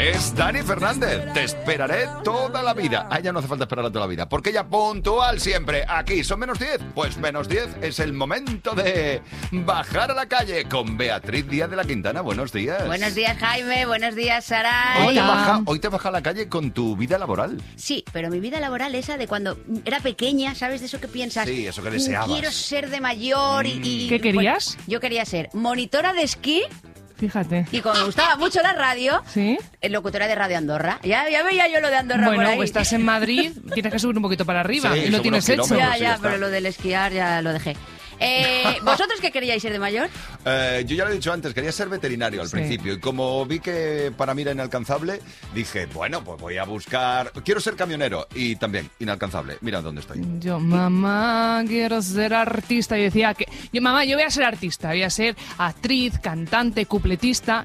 Es Dani Fernández. Te esperaré toda la vida. A ella no hace falta esperarla toda la vida, porque ella puntual siempre. Aquí son -10. Pues -10 es el momento de bajar a la calle con Beatriz Díaz de la Quintana. Buenos días. Buenos días, Jaime. Buenos días, Saray. Hoy te baja a la calle con tu vida laboral. Sí, pero mi vida laboral esa de cuando era pequeña, ¿sabes? De eso que piensas. Sí, eso que deseabas. Quiero ser de mayor y ¿Qué querías? Pues, yo quería ser monitora de esquí. Fíjate. Y como me gustaba mucho la radio, ¿Sí? Locutora de Radio Andorra. Ya veía yo lo de Andorra por Bueno, ahí. pues estás en Madrid, tienes que subir un poquito para arriba Sí, y lo son tienes unos hecho. kilómetros. Ya, sí, pero lo del esquiar ya lo dejé. ¿Vosotros qué queríais ser de mayor? Yo ya lo he dicho antes, quería ser veterinario al principio. Y como vi que para mí era inalcanzable, dije, bueno, pues voy a buscar... Quiero ser camionero. Y también, inalcanzable. Mira dónde estoy. Yo, mamá, quiero ser artista. Y decía que, mamá, yo voy a ser artista, voy a ser actriz, cantante, cupletista.